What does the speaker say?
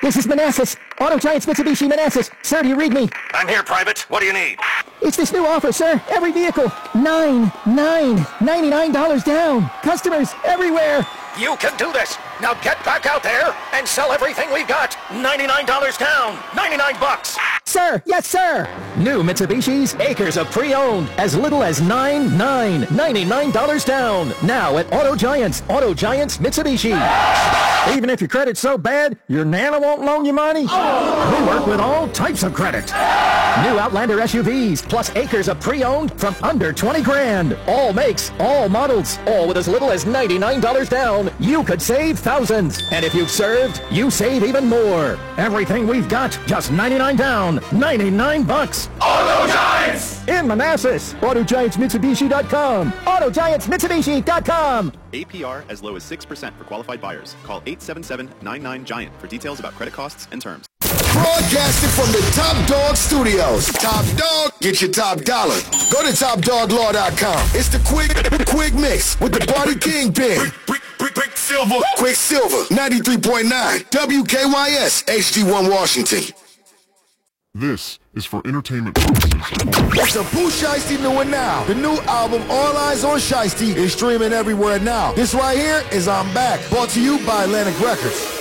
This is Manassas. Auto Giants Mitsubishi Manassas. Sir, do you read me? I'm here, Private. What do you need? It's this new offer, sir. Every vehicle. $99 down. Customers everywhere. You can do this. Now get back out there and sell everything we've got. $99 down. $99. Sir, yes, sir. New Mitsubishis, acres of pre-owned, as little as $99 down. Now at Auto Giants Mitsubishi. Even if your credit's so bad, your Nana won't loan you money? We work with all types of credit. New Outlander SUVs, plus acres of pre-owned from under 20 grand. All makes, all models, all with as little as $99 down. You could save thousands. And if you've served, you save even more. Everything we've got, just $99 down. $99. Auto Giants! In Manassas. AutoGiantsMitsubishi.com. AutoGiantsMitsubishi.com. APR as low as 6% for qualified buyers. Call 877-99-GIANT for details about credit costs and terms. Broadcasting from the Top Dog Studios. Top Dog, get your top dollar. Go to TopDogLaw.com. It's the quick mix with the Party Kingpin. Quicksilver, 93.9 WKYS, HD1 Washington. This is for entertainment purposes. It's a Pooh Shiesty new and now. The new album, All Eyes on Shiesty, is streaming everywhere now. This right here is I'm Back, brought to you by Atlantic Records.